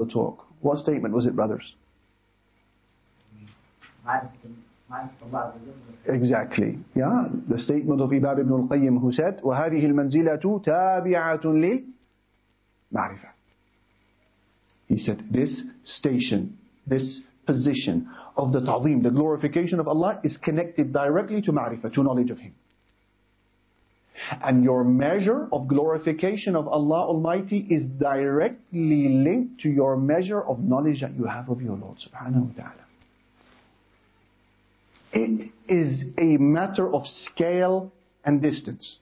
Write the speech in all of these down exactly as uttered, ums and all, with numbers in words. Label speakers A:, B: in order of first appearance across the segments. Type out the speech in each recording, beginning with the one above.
A: the talk. What statement was it, brothers? Exactly. Yeah, the statement of Imam Ibn al-Qayyim who said, وَهَذِهِ الْمَنْزِلَةُ تَابِعَةٌ لِلْمَعْرِفَةِ. He said, this station, this position of the ta'zeem, the glorification of Allah, is connected directly to ma'rifah, to knowledge of Him. And your measure of glorification of Allah Almighty is directly linked to your measure of knowledge that you have of your Lord subhanahu wa ta'ala. It is a matter of scale and distance.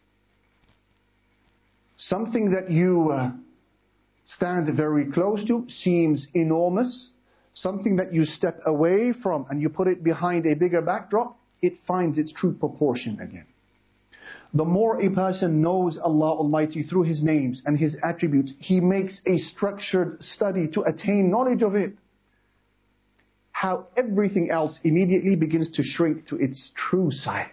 A: Something that you uh, stand very close to seems enormous. Something that you step away from and you put it behind a bigger backdrop, it finds its true proportion again. The more a person knows Allah Almighty through His names and His attributes, he makes a structured study to attain knowledge of it. How everything else immediately begins to shrink to its true size.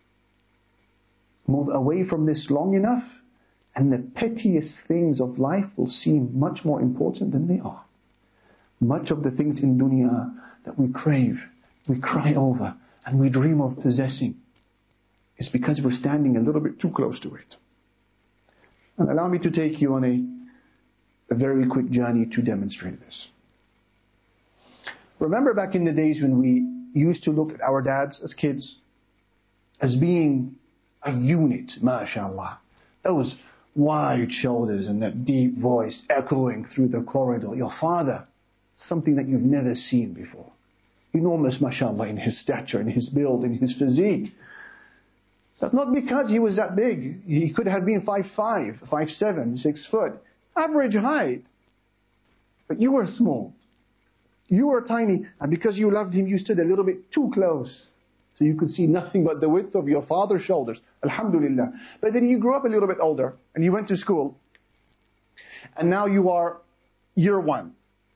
A: Move away from this long enough, and the pettiest things of life will seem much more important than they are. Much of the things in dunya that we crave, we cry over, and we dream of possessing, is because we're standing a little bit too close to it. And allow me to take you on a, a very quick journey to demonstrate this. Remember back in the days when we used to look at our dads as kids as being a unit, mashallah. Those wide shoulders and that deep voice echoing through the corridor. Your father, something that you've never seen before. Enormous, mashallah, in his stature, in his build, in his physique. That's not because he was that big. He could have been five five, five seven, six foot. Average height. But you were small. You were tiny. And because you loved him, you stood a little bit too close. So you could see nothing but the width of your father's shoulders. Alhamdulillah. But then you grew up a little bit older. And you went to school. And now you are year one.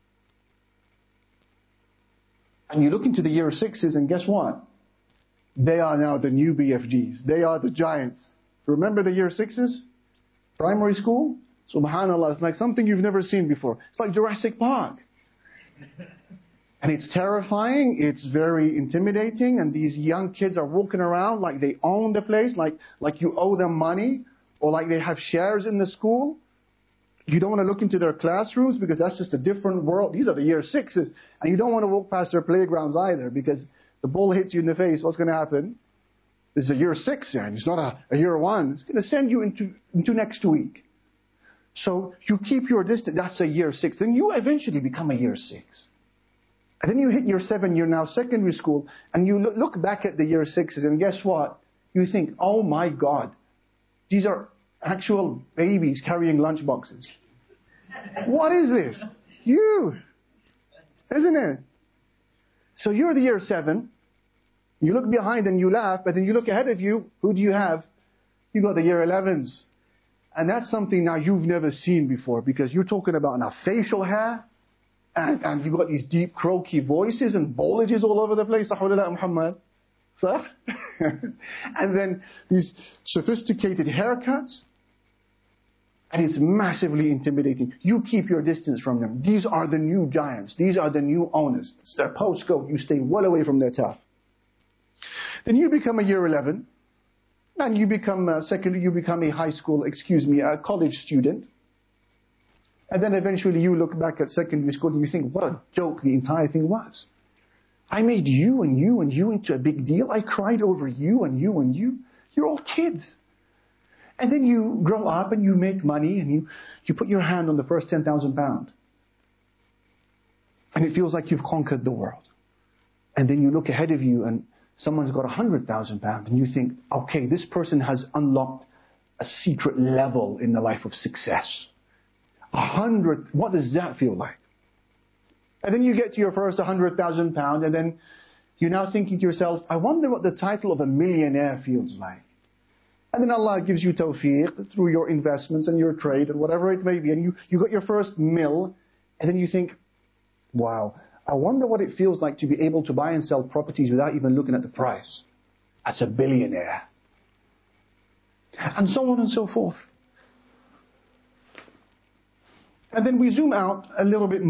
A: And you look into the year sixes and guess what? They are now the new B F Gs. They are the giants. Remember the year sixes? Primary school? Subhanallah, it's like something you've never seen before. It's like Jurassic Park. And it's terrifying, it's very intimidating, and these young kids are walking around like they own the place, like, like you owe them money, or like they have shares in the school. You don't want to look into their classrooms because that's just a different world. These are the year sixes. And you don't want to walk past their playgrounds either because the ball hits you in the face, what's going to happen? This is a year six, and it's not a, a year one. It's going to send you into, into next week. So you keep your distance. That's a year six. Then you eventually become a year six. And then you hit year seven, you're now secondary school, and you look, look back at the year sixes, and guess what? You think, oh my God, these are actual babies carrying lunch boxes. What is this? You. Isn't it? So you're the year seven. You look behind and you laugh, but then you look ahead of you, who do you have? You got the year elevens. And that's something now you've never seen before because you're talking about now facial hair, and, and you've got these deep croaky voices and bolages all over the place. Muhammad. And then these sophisticated haircuts. And it's massively intimidating. You keep your distance from them. These are the new giants. These are the new owners. It's their postcode. You stay well away from their turf. Then you become a year eleven. And you become a second, you become a high school, excuse me, a college student. And then eventually you look back at secondary school and you think, what a joke the entire thing was. I made you and you and you into a big deal. I cried over you and you and you. You're all kids. And then you grow up and you make money and you, you put your hand on the first ten thousand pounds. And it feels like you've conquered the world. And then you look ahead of you and someone's got one hundred thousand pounds and you think, okay, this person has unlocked a secret level in the life of success. A hundred, what does that feel like? And then you get to your first one hundred thousand pounds and then you're now thinking to yourself, I wonder what the title of a millionaire feels like. And then Allah gives you tawfiq through your investments and your trade and whatever it may be. And you, you got your first mill. And then you think, wow, I wonder what it feels like to be able to buy and sell properties without even looking at the price. That's a billionaire. And so on and so forth. And then we zoom out a little bit more.